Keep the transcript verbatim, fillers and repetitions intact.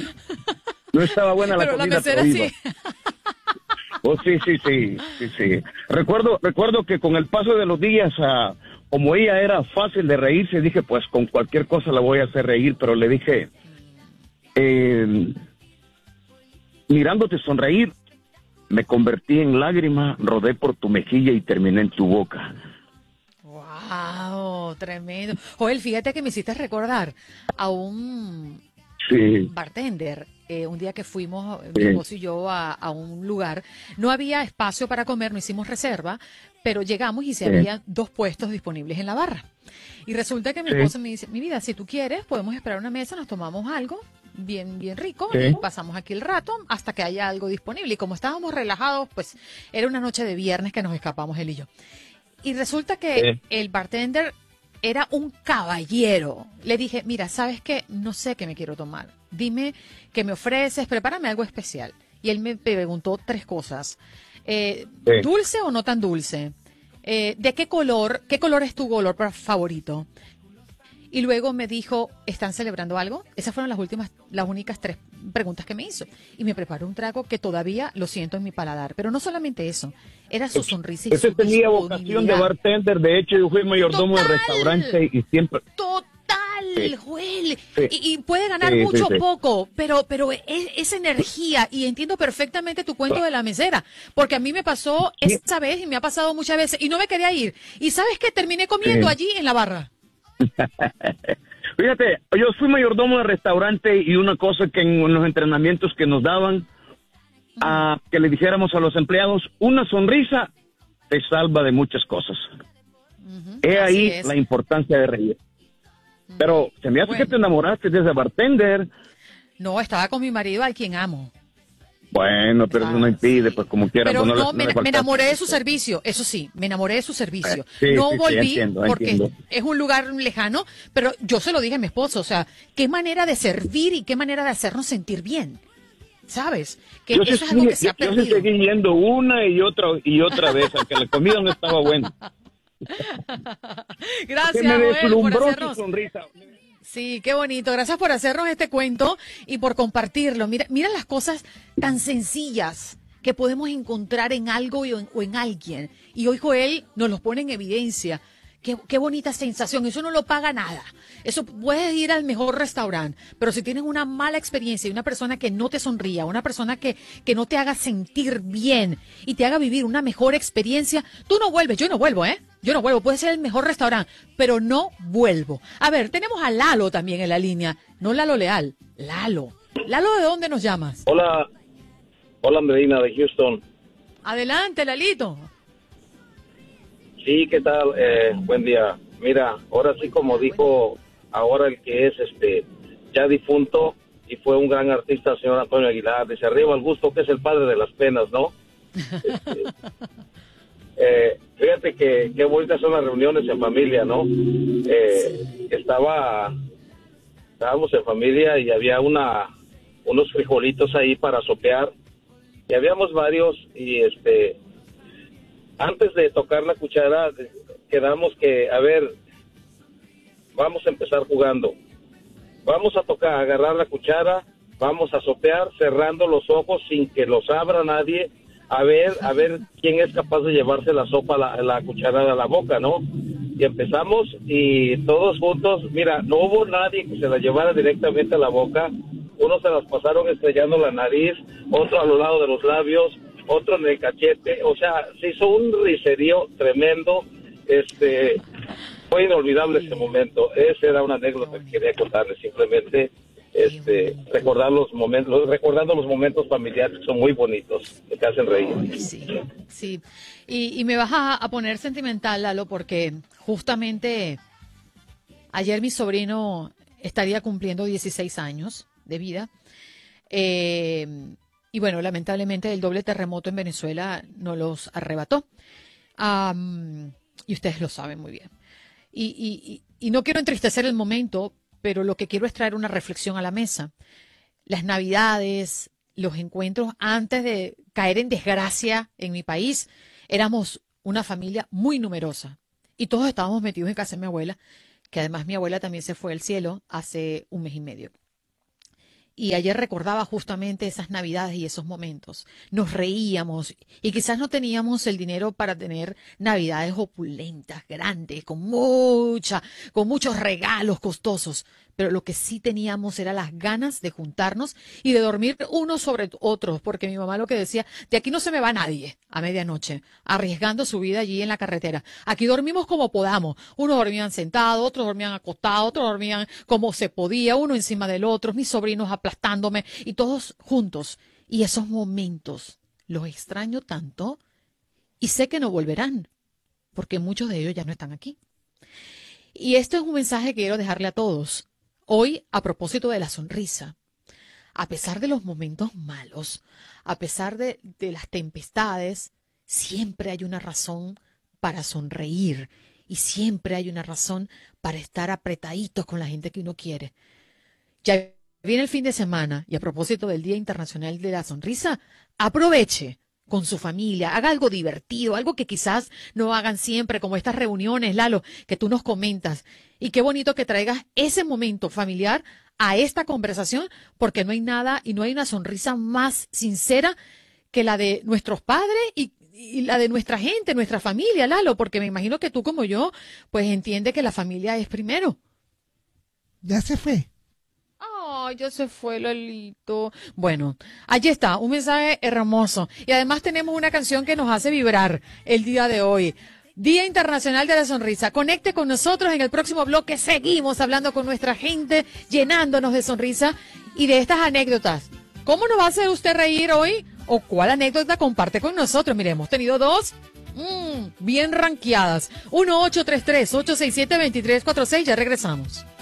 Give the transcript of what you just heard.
No estaba buena la Pero comida, la mesera pero iba. sí. Oh, sí, sí, sí, sí, sí. Recuerdo, recuerdo que con el paso de los días, uh, como ella era fácil de reírse, dije, pues con cualquier cosa la voy a hacer reír, pero le dije, eh, mirándote sonreír, me convertí en lágrima, rodé por tu mejilla y terminé en tu boca. Wow, tremendo. Joel, fíjate que me hiciste recordar a un Sí, bartender. Eh, un día que fuimos, mi sí, esposo y yo, a, a un lugar, no había espacio para comer, no hicimos reserva, pero llegamos y se sí, había dos puestos disponibles en la barra. Y resulta que mi sí, esposo me dice, mi vida, si tú quieres, podemos esperar una mesa, nos tomamos algo bien, bien rico y sí, pasamos aquí el rato hasta que haya algo disponible. Y como estábamos relajados, pues era una noche de viernes que nos escapamos él y yo. Y resulta que sí. el bartender era un caballero. Le dije, mira, ¿sabes qué? No sé qué me quiero tomar. Dime qué me ofreces, prepárame algo especial. Y él me preguntó tres cosas. Eh, Sí. ¿Dulce o no tan dulce? Eh, ¿De qué color? ¿Qué color es tu color favorito? Y luego me dijo, ¿están celebrando algo? Esas fueron las últimas, las únicas tres preguntas que me hizo. Y me preparó un trago que todavía lo siento en mi paladar. Pero no solamente eso, era su sonrisa y Ese su tenía vocación de disponibilidad. bartender, de hecho yo fui mayordomo de ¡Total! restaurante y siempre... Total, Sí, Joel. sí, Y, y puede ganar sí, mucho sí, o sí. poco, pero, pero es, esa energía, y entiendo perfectamente tu cuento de la mesera, porque a mí me pasó Sí, esa vez y me ha pasado muchas veces y no me quería ir. ¿Y sabes qué? Terminé comiendo sí. allí en la barra. Fíjate, yo fui mayordomo de restaurante y una cosa que en los entrenamientos que nos daban, a que le dijéramos a los empleados, una sonrisa te salva de muchas cosas. Ujú, He así ahí es. la importancia de reír. Pero se me hace que Bueno, te enamoraste de ese bartender. no, estaba con mi marido, al quien amo. Bueno, pero eso no Estaba, impide, sí. pues como quiera, Pero pues no le, no, no me, le me faltaste enamoré el de su respeto. servicio, eso sí, me enamoré de su Eh, servicio. sí, No sí, sí, volví entiendo, porque entiendo. es un lugar lejano, pero yo se lo dije a mi esposo, o sea, qué manera de servir y qué manera de hacernos sentir bien, ¿sabes? Que Yo sí, eso es algo que se yo, ha yo sí perdido. seguí yendo una y otra y otra vez, aunque la comida no estaba buena. Que me Gracias, Joel, por deslumbró su hacernos. sonrisa. Sí, qué bonito. Gracias por hacernos este cuento y por compartirlo. Mira, mira las cosas tan sencillas que podemos encontrar en algo y en- o en alguien. Y hoy Joel nos los pone en evidencia. Qué, qué bonita sensación. Eso no lo paga nada. Eso puedes ir al mejor restaurante, pero si tienes una mala experiencia y una persona que no te sonría, una persona que, que no te haga sentir bien y te haga vivir una mejor experiencia, tú no vuelves. Yo no vuelvo, ¿eh? Yo no vuelvo. Puede ser el mejor restaurante, pero no vuelvo. A ver, tenemos a Lalo también en la línea. No Lalo Leal, Lalo. Lalo, ¿de dónde nos llamas? Hola, hola Medina de Houston. Adelante, Lalito. Sí, ¿qué tal? Eh, buen día. Mira, ahora sí como dijo ahora el que es este ya difunto y fue un gran artista, el señor Antonio Aguilar, dice arriba el gusto que es el padre de las penas, ¿no? Este, eh, fíjate que qué bonitas son las reuniones en familia, ¿no? Eh, estaba, estábamos en familia y había una unos frijolitos ahí para sopear y habíamos varios y este antes de tocar la cuchara, quedamos que, a ver, vamos a empezar jugando. Vamos a tocar, a agarrar la cuchara, vamos a sopear cerrando los ojos sin que los abra nadie, a ver, a ver quién es capaz de llevarse la sopa, la, la cucharada a la boca, ¿no? Y empezamos y todos juntos, mira, no hubo nadie que se la llevara directamente a la boca. Unos se las pasaron estrellando la nariz, otro a lo lado de los labios, otro en el cachete, o sea, se hizo un riserío tremendo, este, fue inolvidable ese momento. Esa era una anécdota que quería contarles, simplemente, este, recordar los momentos, recordando los momentos familiares que son muy bonitos, que te hacen reír. Ay, sí, sí. Y, y me vas a, a poner sentimental, Lalo, porque justamente ayer mi sobrino estaría cumpliendo dieciséis años de vida. Eh, y bueno, lamentablemente el doble terremoto en Venezuela nos los arrebató. Um, y ustedes lo saben muy bien. Y, y, y, y no quiero entristecer el momento, pero lo que quiero es traer una reflexión a la mesa. Las Navidades, los encuentros antes de caer en desgracia en mi país, éramos una familia muy numerosa y todos estábamos metidos en casa de mi abuela, que además mi abuela también se fue al cielo hace un mes y medio. Y ayer recordaba justamente esas navidades y esos momentos. Nos reíamos y quizás no teníamos el dinero para tener navidades opulentas, grandes, con mucha, con muchos regalos costosos. Pero lo que sí teníamos era las ganas de juntarnos y de dormir unos sobre otros, porque mi mamá lo que decía, de aquí no se me va nadie a medianoche, arriesgando su vida allí en la carretera. Aquí dormimos como podamos. Unos dormían sentados, otros dormían acostados, otros dormían como se podía, uno encima del otro, mis sobrinos aplastándome y todos juntos. Y esos momentos los extraño tanto y sé que no volverán, porque muchos de ellos ya no están aquí. Y esto es un mensaje que quiero dejarle a todos. Hoy, a propósito de la sonrisa, a pesar de los momentos malos, a pesar de, de las tempestades, siempre hay una razón para sonreír y siempre hay una razón para estar apretaditos con la gente que uno quiere. Ya viene el fin de semana y a propósito del Día Internacional de la Sonrisa, aproveche con su familia, haga algo divertido, algo que quizás no hagan siempre, como estas reuniones, Lalo, que tú nos comentas. Y qué bonito que traigas ese momento familiar a esta conversación, porque no hay nada y no hay una sonrisa más sincera que la de nuestros padres y, y la de nuestra gente, nuestra familia, Lalo, porque me imagino que tú como yo, pues entiende que la familia es primero. Ya se fue. Ay, ya se fue, Lalito. Bueno, allí está, un mensaje hermoso. Y además tenemos una canción que nos hace vibrar el día de hoy. Día Internacional de la Sonrisa. Conecte con nosotros en el próximo bloque. Seguimos hablando con nuestra gente, llenándonos de sonrisa y de estas anécdotas. ¿Cómo nos va a hacer usted reír hoy? ¿O cuál anécdota comparte con nosotros? Mire, hemos tenido dos mmm, bien ranqueadas. uno ocho tres tres, ocho seis siete, dos tres cuatro seis. Ya regresamos.